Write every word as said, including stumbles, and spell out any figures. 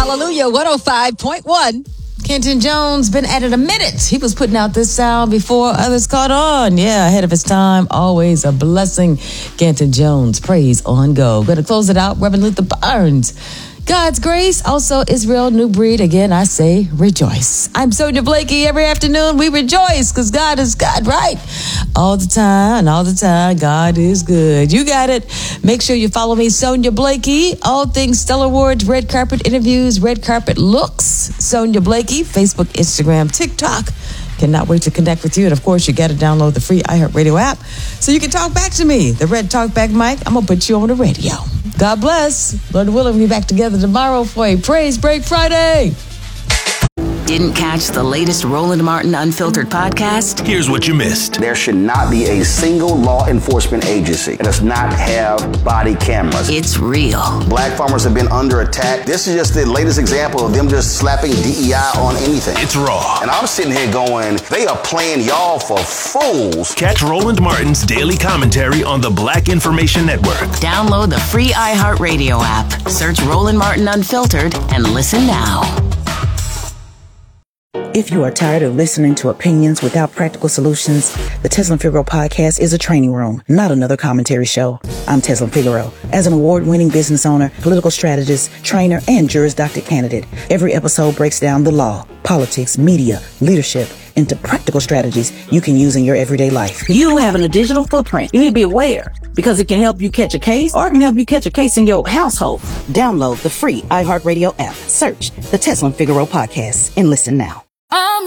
Hallelujah, one oh five point one. Kenton Jones been at it a minute. He was putting out this sound before others caught on. Yeah, ahead of his time. Always a blessing. Kenton Jones, praise on go. Going to close it out. Reverend Luther Barnes. God's grace, also Israel New Breed. Again, I say rejoice. I'm Sonia Blakey. Every afternoon we rejoice because God is God, right? All the time and all the time, God is good. You got it. Make sure you follow me, Sonia Blakey. All things Stellar Awards, red carpet interviews, red carpet looks. Sonia Blakey, Facebook, Instagram, TikTok. Cannot wait to connect with you. And of course, you got to download the free iHeartRadio app so you can talk back to me. The Red Talkback mic, I'm going to put you on the radio. God bless. Lord willing, we'll be back together tomorrow for a Praise Break Friday. Didn't catch the latest Roland Martin Unfiltered podcast? Here's what you missed. There should not be a single law enforcement agency that does not have body cameras. It's real. Black farmers have been under attack. This is just the latest example of them just slapping D E I on anything. It's raw. And I'm sitting here going, they are playing y'all for fools. Catch Roland Martin's daily commentary on the Black Information Network. Download the free iHeartRadio app. Search Roland Martin Unfiltered and listen now. If you are tired of listening to opinions without practical solutions, the Teslin Figaro podcast is a training room, not another commentary show. I'm Teslin Figaro. As an award-winning business owner, political strategist, trainer, and Juris Doctor candidate, every episode breaks down the law, politics, media, leadership, into practical strategies you can use in your everyday life. You having a digital footprint. You need to be aware because it can help you catch a case or it can help you catch a case in your household. Download the free iHeartRadio app. Search the Teslin Figaro podcast and listen now. I'm